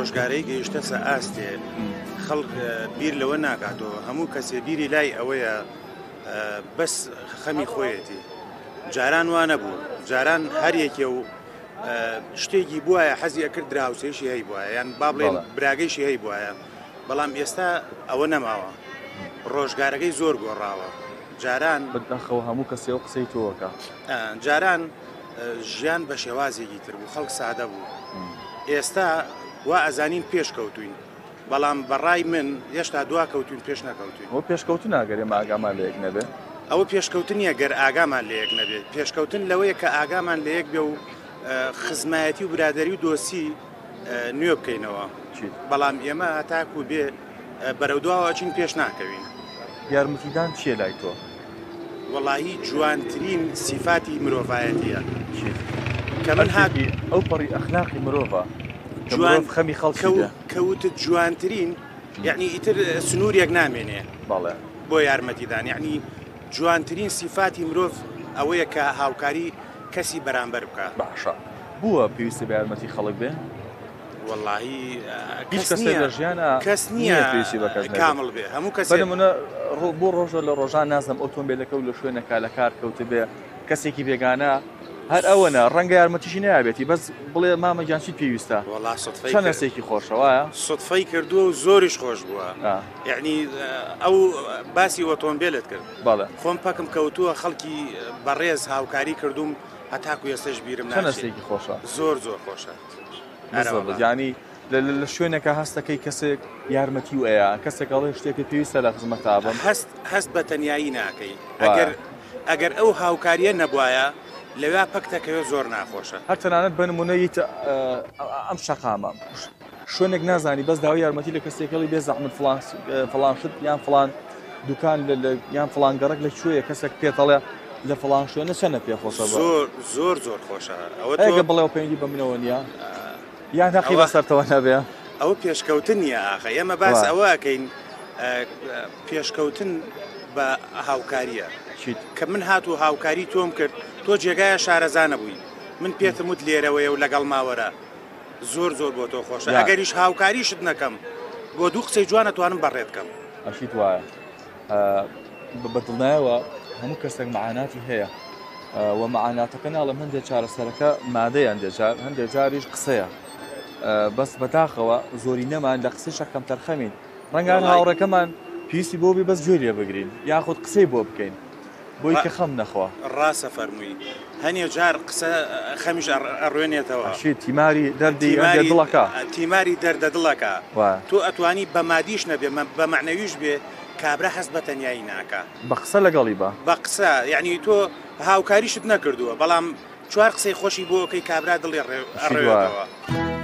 ڕۆژگارەی گەیشتە سە ئاستێ خەڵک بیر لەوە ناکاتەوە هەموو کەسێ بیری لای ئەوەیە بەس خەمی خۆیەتی جاران وانە بوو جاران هەریەکێ و شتێکی بووایە حەزی ئەکرد دراوسێشی هەی بووە یان با بڵێن براگەیشی هەی بووایە بەڵام ئێستا ئەوە نەماوە ڕۆژگارەکەی زۆر گۆڕاوە جاران بەداخەوە هەموو کەسێ و قسەی تۆوەکە جاران ژیان بە شێوازێکی تر بوو خەڵک سادە بوو ئێستا وا ئەزانین پێش کەوتوین بەڵام بەڕای من هێشتا دوا کەوتوین پێش نەکەوتوین ئەوە پێشکەوتن ناگەرێ ئاگامان لە یەک نەبێ ئەوە پێشکەوتنیە گەر ئاگامان لە یەک نەبێت پێشکەوتن لەوەیە کە ئاگامان لە یەک بێ و خزمایەتی و برادەری و دۆسی نوێ بکەینەوە بەڵام ئێمە هەتاکو بێ بەرەودواوە چین پێش ناکەوین یارمەتیدان چیە لای تۆ؟ وەڵاهی جوانترین سیفاتی مرۆڤایەتیە کە من هاتی ئەو پەڕی ئەخلاقی مرۆڤە جوان خەمی خەڵکی کەوتت جوانترین یعنی ئیتر سنوورێک نامێنێ بەڵێ بۆ یارمەتیدان یعنی جوانترین سیفاتی مرۆڤ ئەوەیە کە هاوکاری کەسی بەرامبەر بکە باشە بووە پێویستی بە یارمەتی خەڵک بێ؟ وەڵاهی کەس نییە پێویستی بە کەس کامڵ بێ هەموو کەس بەنمونە بۆ ڕۆژە لە ڕۆژان نازم ئۆتۆمبیلەکە و لە شوێنەکە لە کار کەوتە بێ کەسێکی بێگانە هەر ئەوەنە ڕەنگە یارمەتیشی نایابێتی بەس بڵێ مامەگیان چیت پێویستە چەند هەستێکی خۆشەوەیە سوتفەی کردووە و زۆریش خۆش بووە یعنی ئەو باسی ئۆتۆمبیلت کرد بەڵێ خۆم پەکم کەوتووە خەڵکی بەڕێز هاوکاری کردوم هەتاکو ئێستش بیرم چەند هەستێکی خۆشە زۆر زۆر خۆشە ینی لە شوێنێکە هەستەکەی کەسێک یارمەتی و ئەیە کەسێکڵێ شتێکی پێویستە لە خزمەتا بم هەست بە تەنایی ناکەی ئەگەر ئەو هاوکاریە نەبوایە لەوێ پەکتەکەوێ زۆر ناخۆشە هەر تەنانەت بنمونەیت ئەم شەقامە شوێنێک نازانی بەس داوای یارمەتی لە کەسێکەڵی بێ زەحمت فڵان شت یان فڵان دوکان یان فڵان گەڕک لە کوێیە کەسێک پێتەڵێ لە فڵان شوێنە چەنە پێخۆشە زۆر خۆشە ئەگە بڵێ پێنجی بە منەوە نیە یان هەقی بەسەرتەوە نەبێ ئەوە پێشکەوتن نیە ئاخە ئێمە باس ئەوەکەین پێشکەوتن بە هاوکاریە کە من هاتوو هاوکاری تۆم کرد تۆ جێگایە شارەزانە بووی من پێتم وت لێرەوەیە و لەگەڵ ماوەرە زۆر بۆ تۆ خۆشە ئەگەریش هاوکاریشت نەکەم بۆ دوو قسەی جوانەتوانم بەڕێت بکەم ئەشیت وایە بەدڵنایەوە هەموو کەسێک معاناتی هەیە و معاناتەکە ناڵم هەندێک چارەسەرەکە مادەیان هەندێک جاریش قسەیە بەس بەتاخەوە زۆری نەمان لە قسەشە کەم تەرخەمین ڕەنگان هاوڕەکەمان پێویستی بۆ بی بەس گوێ لێ بگرین یاخود قسەی بۆ بکەین بۆی کە خەم نەخوا ڕاستە فەرمووی هەنێ جار قسە خەمیش ئەڕوێنێتەوە تیماری دەردی دڵەکە تیماری دەردە دڵەکە تۆ ئەتوانی بە مادیش نەبێ بە معنەویش بێ کابرا هەست بە تەنیایی ناکە بە قسە لەگەڵی بە قسە یعنی تۆ هاوکاریشت نەکردووە بەڵام چوار قسەی خۆشی بۆ ئەوکەی کابرا دڵی ڕێوەوە